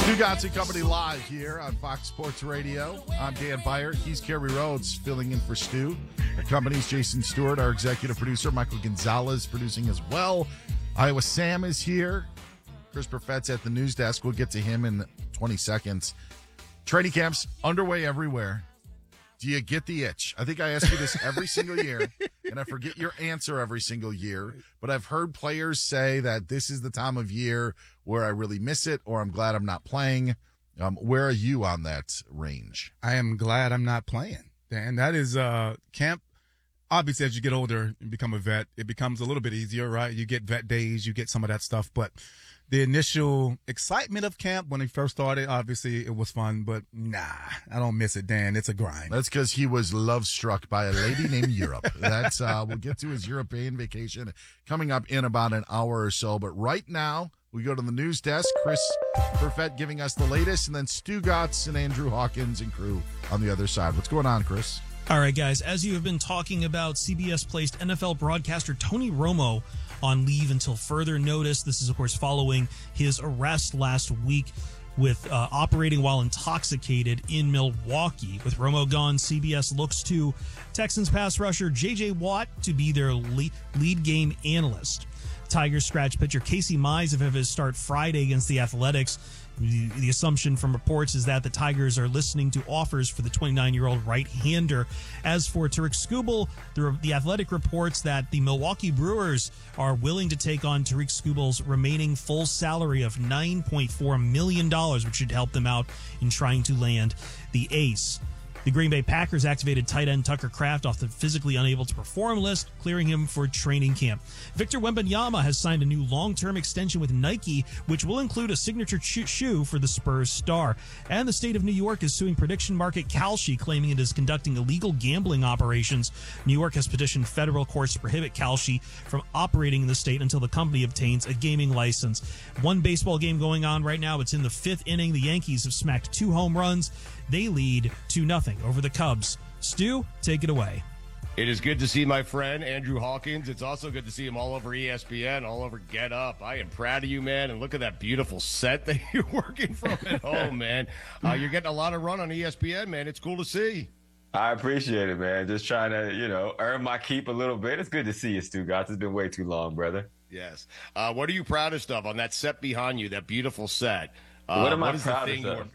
Stu Gatz and Company live here on Fox Sports Radio. I'm Dan Byer. He's Kerry Rhodes filling in for Stu. Our company's Jason Stewart, our executive producer. Michael Gonzalez producing as well. Iowa Sam is here. Chris Perfett's at the news desk. We'll get to him in 20 seconds. Training camps underway everywhere. Do you get the itch? I think I ask you this every single year, and I forget your answer every single year. But I've heard players say that this is the time of year where I really miss it, or I'm glad I'm not playing. Where are you on that range? I am glad I'm not playing. And that is camp. Obviously, as you get older and become a vet, it becomes a little bit easier, right? You get vet days, you get some of that stuff. But the initial excitement of camp when it first started, obviously it was fun, but nah, I don't miss it, Dan. It's a grind. That's because he was love struck by a lady named Europe. That's we'll get to his European vacation coming up in about an hour or so. But right now, we go to the news desk. Chris Perfett giving us the latest, and then Stu Gatz and Andrew Hawkins and crew on the other side. What's going on, Chris? All right, guys, as you have been talking about, CBS placed NFL broadcaster Tony Romo on leave until further notice. This is, of course, following his arrest last week with operating while intoxicated in Milwaukee. With Romo gone, CBS looks to Texans pass rusher J.J. Watt to be their lead game analyst. Tigers scratch pitcher Casey Mize of his start Friday against the Athletics. The assumption from reports is that the Tigers are listening to offers for the 29-year-old right-hander. As for Tarik Skubal, the Athletic reports that the Milwaukee Brewers are willing to take on Tarik Skubal's remaining full salary of $9.4 million, which should help them out in trying to land the ace. The Green Bay Packers activated tight end Tucker Kraft off the physically unable to perform list, clearing him for training camp. Victor Wembanyama has signed a new long-term extension with Nike, which will include a signature shoe for the Spurs star. And the state of New York is suing prediction market Kalshi, claiming it is conducting illegal gambling operations. New York has petitioned federal courts to prohibit Kalshi from operating in the state until the company obtains a gaming license. One baseball game going on right now. It's in the fifth inning. The Yankees have smacked 2 home runs. They lead 2-0 over the Cubs. Stu, take it away. It is good to see my friend Andrew Hawkins. It's also good to see him all over ESPN, all over Get Up. I am proud of you, man, and look at that beautiful set that you're working from at home, man. You're getting a lot of run on ESPN, man. It's cool to see. I appreciate it, man. Just trying to, earn my keep a little bit. It's good to see you, Stu Gatz. It's been way too long, brother. Yes. What are you proudest of on that set behind you, that beautiful set? What am I proudest of?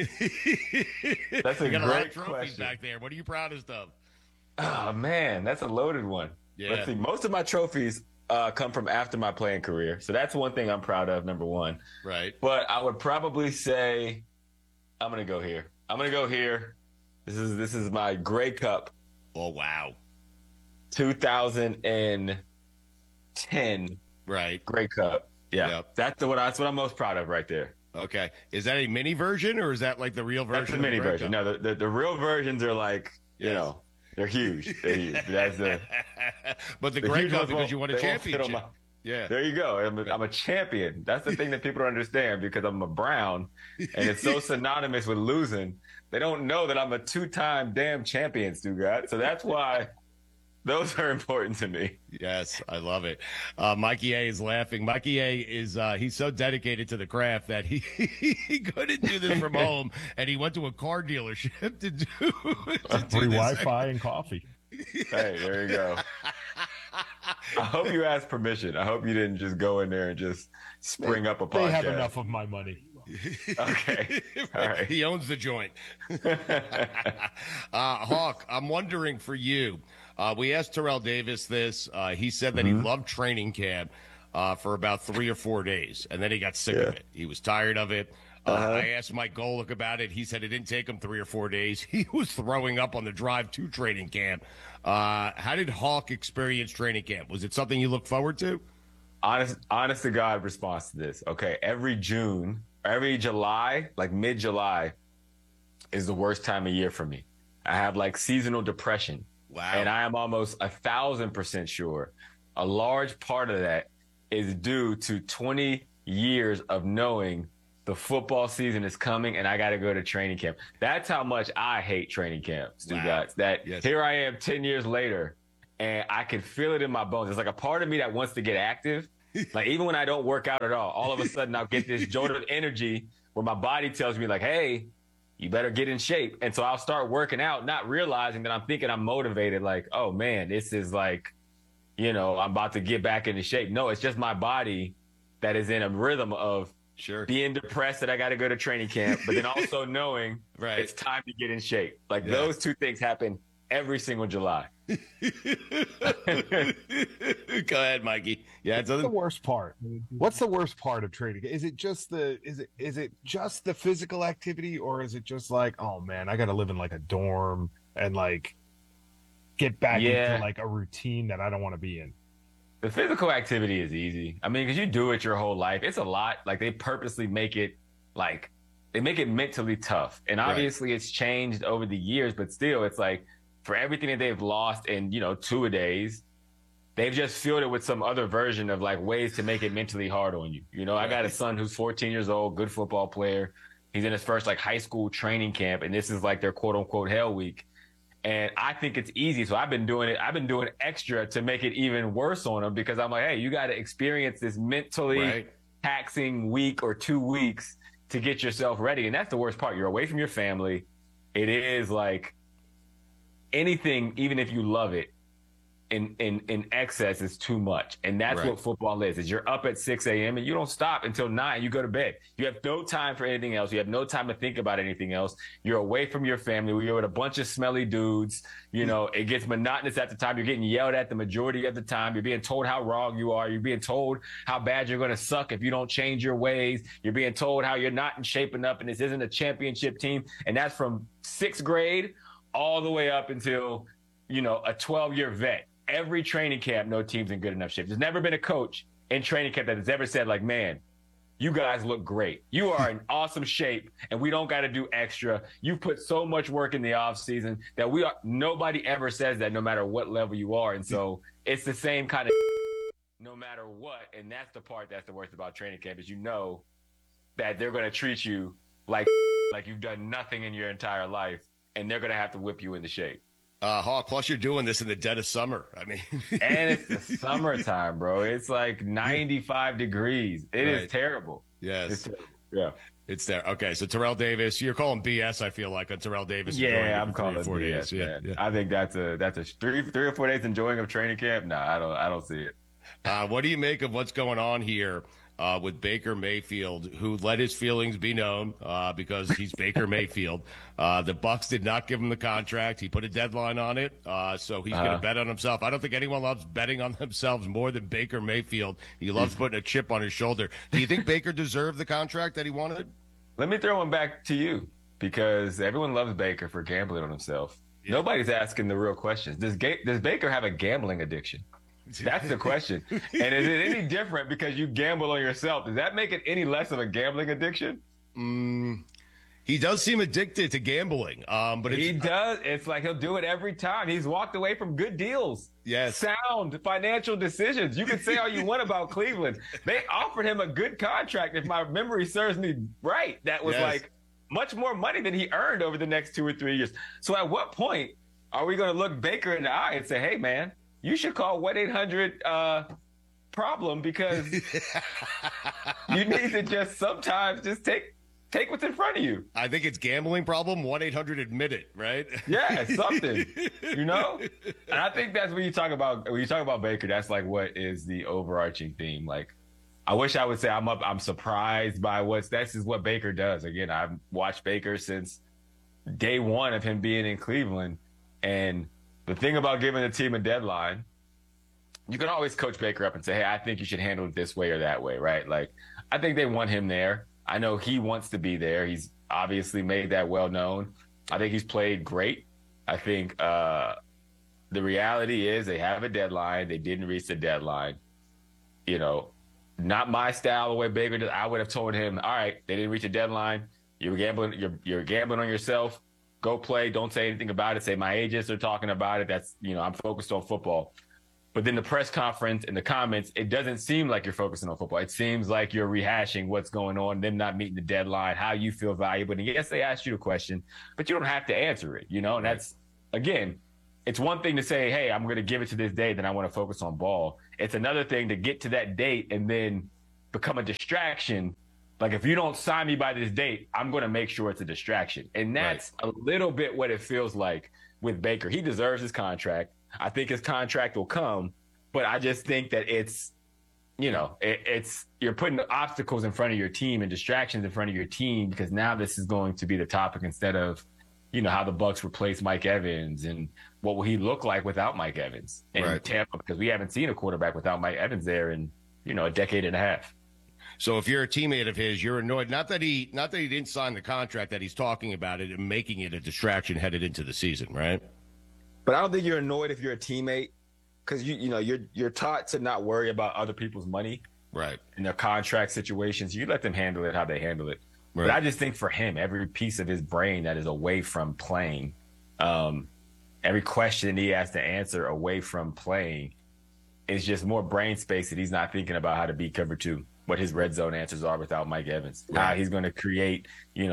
That's a you got great a lot of trophies question. back there. What are you proudest of? Oh, man, that's a loaded one. Yeah. Let's see. Most of my trophies come from after my playing career. So that's one thing I'm proud of, number one. Right. But I would probably say I'm going to go here. This is my Grey Cup. Oh, wow. 2010 Right. Grey Cup. Yeah. Yep. That's what I'm most proud of right there. Okay. Is that a mini version or is that like the real version? That's the mini of the version. Grey Cup? No, the real versions are like, Yes. they're huge. They're huge. That's the But the the Grey huge Cup ones because you won a they won't fit on championship. Yeah. There you go. I'm a champion. That's the thing that people don't understand because I'm a Brown, and it's so synonymous with losing. They don't know that I'm a 2-time damn champion, Stu Gatz. So that's why those are important to me. Yes, I love it. Mikey A is laughing. Mikey A is he's so dedicated to the craft that he couldn't do this from home, and he went to a car dealership to do Free Wi-Fi and coffee. Hey, there you go. I hope you asked permission. I hope you didn't just go in there and just spring up a podcast. They have enough of my money. Okay. All right. He owns the joint. Hawk, I'm wondering for you. We asked Terrell Davis this. He said that he loved training camp for about 3 or 4 days, and then he got sick of it. He was tired of it. I asked Mike Golick about it. He said it didn't take him 3 or 4 days. He was throwing up on the drive to training camp. How did Hawk experience training camp? Was it something you looked forward to? Honest to God response to this. Okay, every July, like mid-July, is the worst time of year for me. I have like seasonal depression. Wow. And I am almost 1,000% sure a large part of that is due to 20 years of knowing the football season is coming and I got to go to training camp. That's how much I hate training camp, Stu Gatz. That Yes. Here I am 10 years later and I can feel it in my bones. It's like a part of me that wants to get active. Like even when I don't work out at all of a sudden I'll get this jolt of energy where my body tells me like, hey, you better get in shape. And so I'll start working out, not realizing that I'm thinking I'm motivated. Like, oh man, this is like, I'm about to get back into shape. No, it's just my body that is in a rhythm of being depressed that I got to go to training camp, but then also knowing it's time to get in shape. Like those two things happen every single July. Go ahead, Mikey. Yeah, what's the worst part? What's the worst part of training? Is it just the physical activity, or is it just like, oh man, I got to live in like a dorm and like get back into like a routine that I don't want to be in? The physical activity is easy. I mean, because you do it your whole life. It's a lot. Like they purposely make it like they make it mentally tough. And obviously it's changed over the years, but still it's like for everything that they've lost in, 2-a-days, they've just filled it with some other version of like ways to make it mentally hard on you. I got a son who's 14 years old, good football player. He's in his first like high school training camp, and this is like their quote unquote hell week. And I think it's easy. So I've been doing it. I've been doing extra to make it even worse on them, because I'm like, hey, you got to experience this mentally taxing week or 2 weeks to get yourself ready. And that's the worst part. You're away from your family. It is like anything, even if you love it, in excess is too much. And that's what football is you're up at 6 a.m. and you don't stop until 9. You go to bed. You have no time for anything else. You have no time to think about anything else. You're away from your family. You're with a bunch of smelly dudes. It gets monotonous at the time. You're getting yelled at the majority of the time. You're being told how wrong you are. You're being told how bad you're going to suck if you don't change your ways. You're being told how you're not in shape enough and this isn't a championship team. And that's from 6th grade all the way up until, a 12-year vet. Every training camp, no team's in good enough shape. There's never been a coach in training camp that has ever said, like, man, you guys look great. You are in awesome shape, and we don't got to do extra. You put so much work in the offseason that nobody ever says that no matter what level you are. And so it's the same kind of no matter what. And that's the part that's the worst about training camp is that they're going to treat you like you've done nothing in your entire life, and they're going to have to whip you into shape. Hawk, plus you're doing this in the dead of summer. I mean, and it's the summertime, bro. It's like 95 degrees. It is terrible. Yes. It's terrible. Yeah. It's there. Okay. So Terrell Davis, you're calling BS. I feel like on Terrell Davis. Yeah, I'm calling 4 BS. days. Yeah. I think that's a 3 or 4 days enjoying of training camp. No, I don't see it. What do you make of what's going on here? With Baker Mayfield, who let his feelings be known because he's Baker Mayfield. The Bucs did not give him the contract. He put a deadline on it, so he's going to bet on himself. I don't think anyone loves betting on themselves more than Baker Mayfield. He loves putting a chip on his shoulder. Do you think Baker deserved the contract that he wanted? Let me throw one back to you, because everyone loves Baker for gambling on himself. Yeah. Nobody's asking the real questions. Does Baker have a gambling addiction? That's the question. And is it any different because you gamble on yourself? Does that make it any less of a gambling addiction? He does seem addicted to gambling. But he does. It's like he'll do it every time. He's walked away from good deals. Yes. Sound financial decisions. You can say all you want about Cleveland. They offered him a good contract, if my memory serves me right. That was like much more money than he earned over the next 2 or 3 years. So at what point are we going to look Baker in the eye and say, hey, man, you should call 1-800-problem because you need to just sometimes just take what's in front of you. I think it's gambling problem. 1-800-admit-it, right? Yeah, something. And I think that's when you talk about Baker, that's like what is the overarching theme. Like, I wish I would say I'm surprised by this is what Baker does. Again, I've watched Baker since day one of him being in Cleveland, and the thing about giving a team a deadline, you can always coach Baker up and say, hey, I think you should handle it this way or that way, right? Like, I think they want him there. I know he wants to be there. He's obviously made that well known. I think he's played great. I think the reality is they have a deadline. They didn't reach the deadline. Not my style the way Baker does. I would have told him, all right, they didn't reach a deadline. You're gambling on yourself. Go play. Don't say anything about it. Say my agents are talking about it. That's, I'm focused on football. But then the press conference and the comments, it doesn't seem like you're focusing on football. It seems like you're rehashing what's going on, them not meeting the deadline, how you feel valuable. And yes, they asked you the question, but you don't have to answer it, And that's, again, it's one thing to say, hey, I'm going to give it to this date, then I want to focus on ball. It's another thing to get to that date and then become a distraction Like, if you don't sign me by this date, I'm going to make sure it's a distraction. And that's a little bit what it feels like with Baker. He deserves his contract. I think his contract will come, but I just think that it's, it's you're putting obstacles in front of your team and distractions in front of your team, because now this is going to be the topic instead of, how the Bucs replace Mike Evans and what will he look like without Mike Evans in Tampa, because we haven't seen a quarterback without Mike Evans there in, a decade and a half. So if you're a teammate of his, you're annoyed. Not that he didn't sign the contract, that he's talking about it and making it a distraction headed into the season, right? But I don't think you're annoyed if you're a teammate, because you're taught to not worry about other people's money, right? In their contract situations, you let them handle it how they handle it. Right. But I just think for him, every piece of his brain that is away from playing, every question he has to answer away from playing, is just more brain space that he's not thinking about how to beat cover two, what his red zone answers are without Mike Evans, how he's going to create,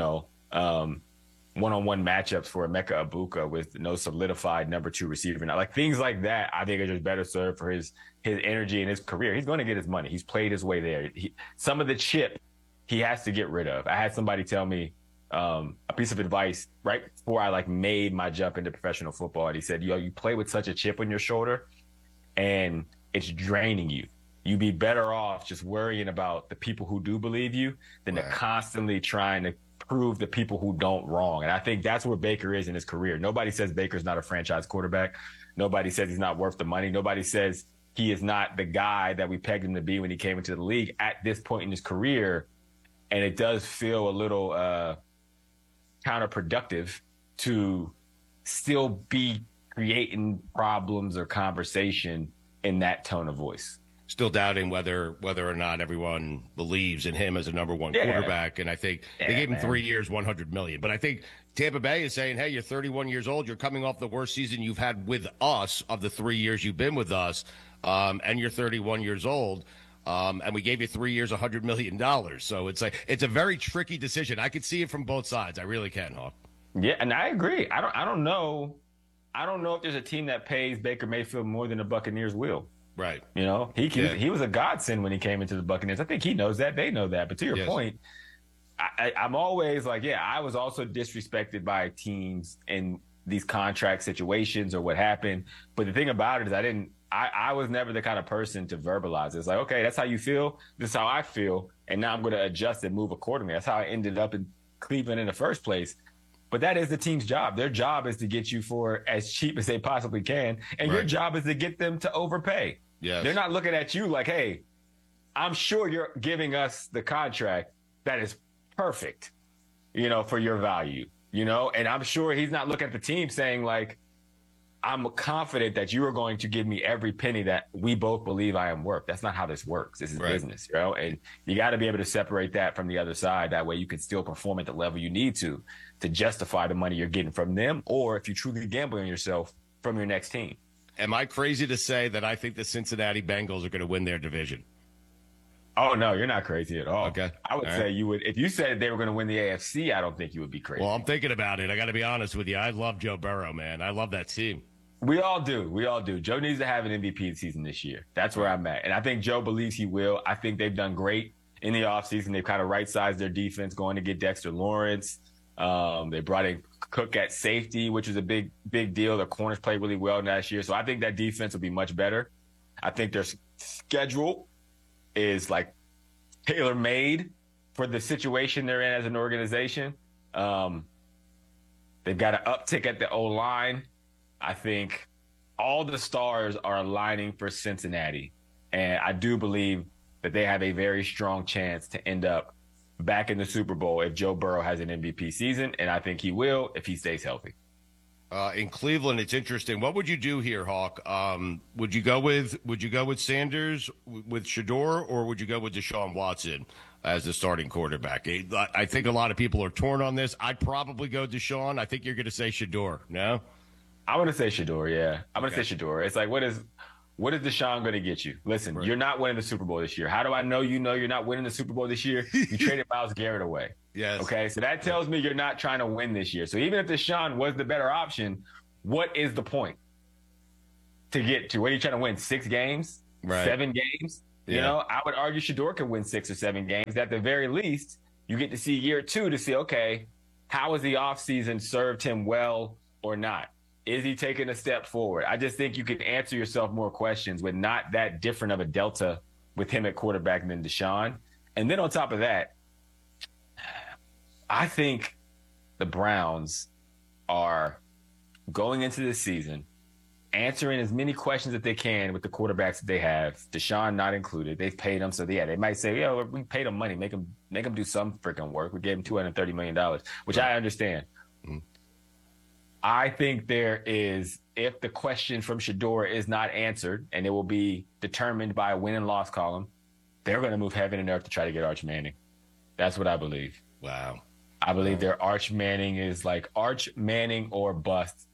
one-on-one matchups for Emeka Egbuka with no solidified number 2 receiver. Now, like, things like that, I think are just better served for his energy and his career. He's going to get his money. He's played his way there. Some of the chip he has to get rid of. I had somebody tell me a piece of advice right before I made my jump into professional football. And he said, you play with such a chip on your shoulder and it's draining you. You'd be better off just worrying about the people who do believe you than to constantly trying to prove the people who don't wrong. And I think that's where Baker is in his career. Nobody says Baker's not a franchise quarterback. Nobody says he's not worth the money. Nobody says he is not the guy that we pegged him to be when he came into the league at this point in his career. And it does feel a little counterproductive to still be creating problems or conversation in that tone of voice. Still doubting whether or not everyone believes in him as a number 1 quarterback. And I think they gave him 3 years, $100 million. But I think Tampa Bay is saying, hey, you're 31 years old. You're coming off the worst season you've had with us of the 3 years you've been with us. And you're 31 years old. And we gave you 3 years, $100 million. So it's a very tricky decision. I could see it from both sides. I really can, Hawk. Yeah, and I agree. I don't know. I don't know if there's a team that pays Baker Mayfield more than the Buccaneers will. Right. He was a godsend when he came into the Buccaneers. I think he knows that. They know that. But to your point, I'm always I was also disrespected by teams in these contract situations or what happened. But the thing about it is I was never the kind of person to verbalize it. It's like, okay, that's how you feel. This is how I feel. And now I'm going to adjust and move accordingly. That's how I ended up in Cleveland in the first place. But that is the team's job. Their job is to get you for as cheap as they possibly can. And your job is to get them to overpay. Yes. They're not looking at you like, hey, I'm sure you're giving us the contract that is perfect, for your value, and I'm sure he's not looking at the team saying I'm confident that you are going to give me every penny that we both believe I am worth. That's not how this works. This is business, and you got to be able to separate that from the other side. That way you can still perform at the level you need to justify the money you're getting from them, or if you truly gamble on yourself, from your next team. Am I crazy to say that I think the Cincinnati Bengals are going to win their division? Oh, no, you're not crazy at all. Okay. I would say you would. If you said they were going to win the AFC, I don't think you would be crazy. Well, I'm thinking about it. I got to be honest with you. I love Joe Burrow, man. I love that team. We all do. Joe needs to have an MVP season this year. That's where I'm at. And I think Joe believes he will. I think they've done great in the offseason. They've kind of right-sized their defense, going to get Dexter Lawrence. They brought in Cook at safety, which was a big deal. Their corners played really well last year. So I think that defense will be much better. I think their schedule is tailor-made for the situation they're in as an organization. They've got an uptick at the O-line. I think all the stars are aligning for Cincinnati. And I do believe that they have a very strong chance to end up back in the Super Bowl if Joe Burrow has an MVP season, and I think he will if he stays healthy. In Cleveland, it's interesting. What would you do here, Hawk? Would you go with Sanders with Shedeur, or would you go with Deshaun Watson as the starting quarterback? I think a lot of people are torn on this. I'd probably go Deshaun. I think you're going to say Shedeur. No, I'm going to say Shedeur. Yeah, I'm going to say Shedeur. It's like, what is Deshaun going to get you? Listen, You're not winning the Super Bowl this year. How do I know you're not winning the Super Bowl this year? You traded Myles Garrett away. Yes. Okay, so that tells me you're not trying to win this year. So even if Deshaun was the better option, what is the point to get to? What are you trying to win? 6 games? Right. 7 games? You know, I would argue Shedeur can win 6 or 7 games. At the very least, you get to see year 2 to see, okay, how has the offseason served him well or not? Is he taking a step forward? I just think you can answer yourself more questions with not that different of a delta with him at quarterback than Deshaun. And then on top of that, I think the Browns are going into this season answering as many questions that they can with the quarterbacks that they have, Deshaun not included. They've paid him, so they might say, "Yo, we paid him money, make him do some freaking work. We gave him $230 million," which I understand. Mm-hmm. I think there is, if the question from Shedeur is not answered, and it will be determined by a win and loss column, they're going to move heaven and earth to try to get Arch Manning. That's what I believe. Wow. I believe their Arch Manning is like Arch Manning or bust.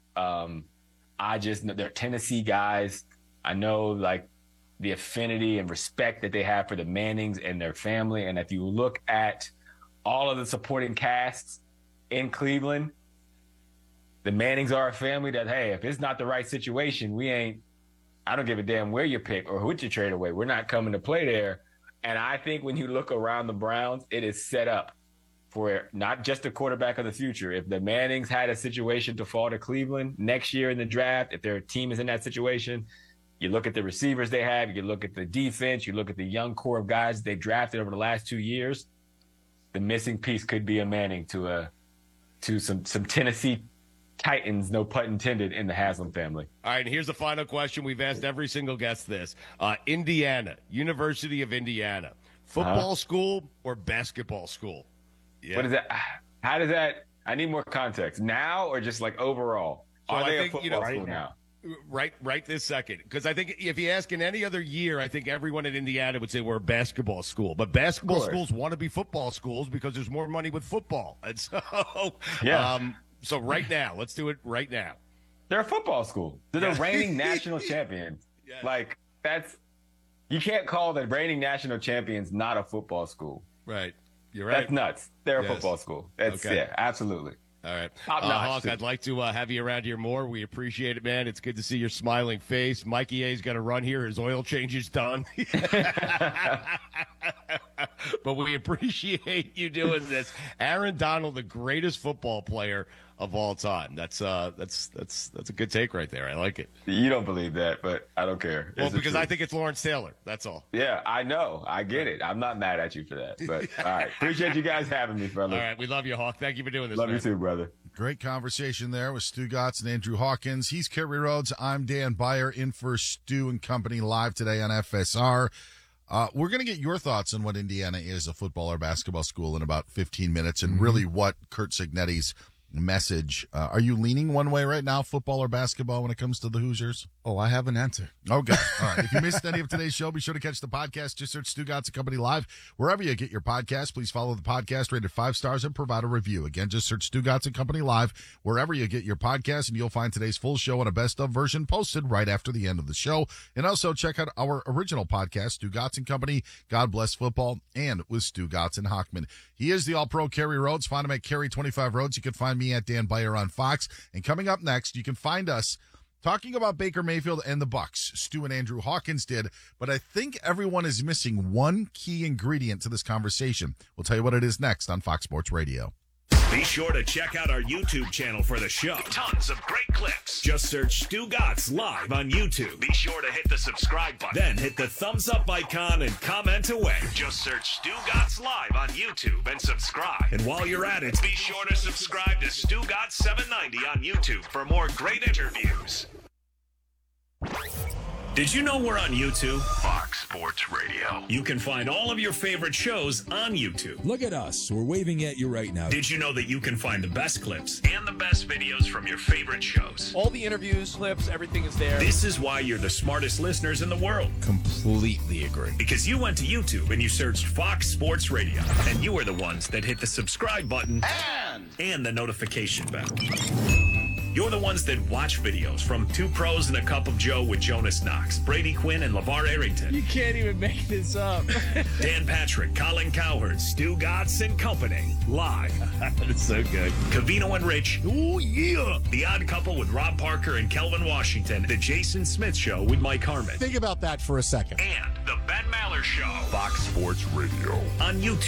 I just know they're Tennessee guys. I know like the affinity and respect that they have for the Mannings and their family. And if you look at all of the supporting casts in Cleveland, the Mannings are a family that, hey, if it's not the right situation, I don't give a damn where you pick or who you trade away. We're not coming to play there. And I think when you look around the Browns, it is set up for not just the quarterback of the future. If the Mannings had a situation to fall to Cleveland next year in the draft, if their team is in that situation, you look at the receivers they have, you look at the defense, you look at the young core of guys they drafted over the last 2 years, the missing piece could be a Manning to some Tennessee Titans, no pun intended, in the Haslam family. All right, and here's the final question. We've asked every single guest this. Indiana, University of Indiana, football school or basketball school? Yeah. What is that? How does that? I need more context now, or just like overall. So Are they a football school now? Right this second. Because I think if you ask in any other year, I think everyone in Indiana would say we're a basketball school. But basketball schools want to be football schools because there's more money with football. And so, so right now, let's do it right now. They're a football school. They're the reigning national champions. Yes. Like you can't call the reigning national champions not a football school. Right. You're right. That's nuts. They're a football school. Yeah, absolutely. All right. Hawk, I'd like to have you around here more. We appreciate it, man. It's good to see your smiling face. Mikey A's got to run here. His oil change is done. But we appreciate you doing this. Aaron Donald, the greatest football player of all time. That's a good take right there. I like it. You don't believe that, but I don't care. Well, because I think it's Lawrence Taylor. That's all. Yeah, I know. I get it. I'm not mad at you for that. But all right. Appreciate you guys having me, brother. All right. We love you, Hawk. Thank you for doing this. Love you too, brother. Great conversation there with Stu Gotts and Andrew Hawkins. He's Kerry Rhodes. I'm Dan Beyer, in for Stu and Company live today on FSR. We're going to get your thoughts on what Indiana is, a football or basketball school, in about 15 minutes, and really what Curt Cignetti's message. Are you leaning one way right now, football or basketball, when it comes to the Hoosiers? Oh, I have an answer. Okay. All right. If you missed any of today's show, be sure to catch the podcast. Just search Stu Gotts and Company live. Wherever you get your podcast, please follow the podcast, rated 5 stars, and provide a review. Again, just search Stu Gotts and Company live wherever you get your podcast, and you'll find today's full show on a best of version posted right after the end of the show. And also check out our original podcast, Stu Gotts and Company, God Bless Football, and with Stu Gotts and Hockman. He is the All-Pro Kerry Rhodes. Find him at Kerry25 Rhodes. You can find me at Dan Beyer on Fox. And coming up next, you can find us talking about Baker Mayfield and the Bucs. Stu and Andrew Hawkins did, but I think everyone is missing one key ingredient to this conversation. We'll tell you what it is next on Fox Sports Radio. Be sure to check out our YouTube channel for the show. Tons of great clips. Just search Stu Gotts live on YouTube. Be sure to hit the subscribe button. Then hit the thumbs up icon and comment away. Just search Stu Gotts live on YouTube and subscribe. And while you're at it, be sure to subscribe to Stu Gotts 790 on YouTube for more great interviews. Did you know we're on YouTube? Fox Sports Radio. You can find all of your favorite shows on YouTube. Look at us. We're waving at you right now. Did you know that you can find the best clips and the best videos from your favorite shows? All the interviews, clips, everything is there. This is why you're the smartest listeners in the world. Completely agree. Because you went to YouTube and you searched Fox Sports Radio. And you are the ones that hit the subscribe button and the notification bell. You're the ones that watch videos from Two Pros and a Cup of Joe with Jonas Knox, Brady Quinn, and LeVar Arrington. You can't even make this up. Dan Patrick, Colin Cowherd, Stu Gatz, and company. Live. That's so good. Cavino and Rich. Oh, yeah. The Odd Couple with Rob Parker and Kelvin Washington. The Jason Smith Show with Mike Harmon. Think about that for a second. And the Ben Maller Show. Fox Sports Radio. On YouTube.